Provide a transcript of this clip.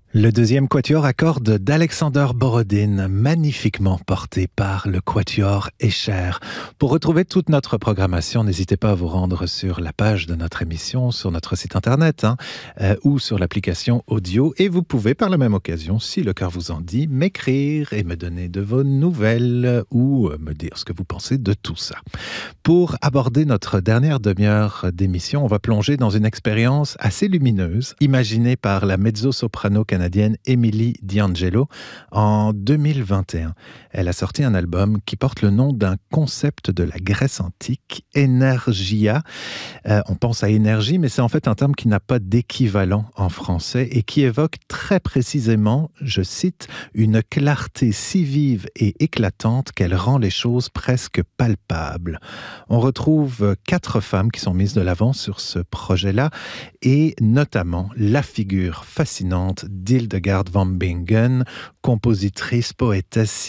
Le deuxième quatuor à cordes d'Alexander Borodine, magnifiquement porté par le quatuor Escher. Pour retrouver toute notre programmation, n'hésitez pas à vous rendre sur la page de notre émission, sur notre site internet ou sur l'application audio. Et vous pouvez par la même occasion, si le cœur vous en dit, m'écrire et me donner de vos nouvelles ou me dire ce que vous pensez de tout ça. Pour aborder notre dernière demi-heure d'émission, on va plonger dans une expérience assez lumineuse, imaginée par la mezzo-soprano canadienne Emily D'Angelo en 2021. Elle a sorti un album qui porte le nom d'un concept de la Grèce antique, Energia. On pense à énergie, mais c'est en fait un terme qui n'a pas d'équivalent en français et qui évoque très précisément, je cite, une clarté si vive et éclatante qu'elle rend les choses presque palpables. On retrouve 4 femmes qui sont mises de l'avant sur ce projet-là et notamment la figure fascinante d'Hildegard von Bingen, compositrice, poétesse,